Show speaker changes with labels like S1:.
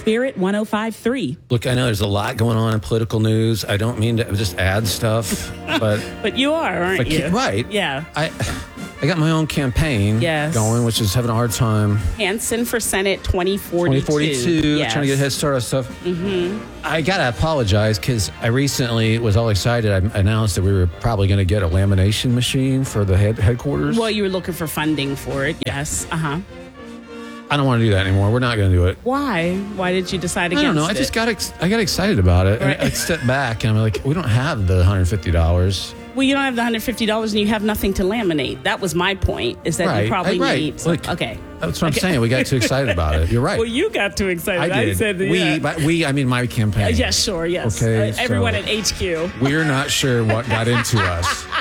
S1: Spirit 105.3.
S2: Look, I know there's a lot going on in political news. I don't mean to just add stuff, but
S1: But you are, aren't you?
S2: right?
S1: Yeah.
S2: I got my own campaign going, which is having a hard time.
S1: Hansen for Senate 2042.
S2: 2042,
S1: Yes.
S2: trying to get a head start on stuff. Mm-hmm. I got to apologize because I recently was all excited. I announced that we were probably going to get a lamination machine for the headquarters.
S1: Well, you were looking for funding for it. Yes. Uh-huh.
S2: I don't want to do that anymore. We're not going to do it.
S1: Why? Why did you decide against it?
S2: I don't know. I just got excited about it.
S1: Right.
S2: And I stepped back and I'm like, we don't have the $150.
S1: Well, you don't have the $150 and you have nothing to laminate. That was my point, is that you probably need...
S2: Look,
S1: okay.
S2: That's what I'm saying. We got too excited about it. You're right.
S1: Well, you got too excited.
S2: I did.
S1: I said,
S2: I mean my campaign.
S1: yes, sure, yes.
S2: Okay,
S1: Everyone
S2: so
S1: at HQ.
S2: We're not sure what got into us.